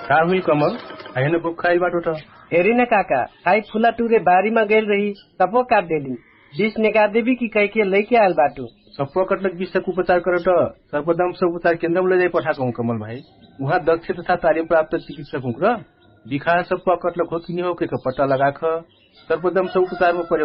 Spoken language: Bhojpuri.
का हुई कमल आइने बुक खाई बाटो त हेरी न काका खाई फूला टूरे बारी में गेल रही सबो काट देली डिश निकाल देवी की कह के लेके आयल बाटो सबको कटलक विषक उपचार कर सर्वदंश उपचार केन्द्र में ले जाई पठाको कमल भाई वहाँ दक्ष तथा तालिम प्राप्त चिकित्सक र बिखार सबको कटलक हो कि नहीं हो के पत्ता लगा सर्वदंश उपचार में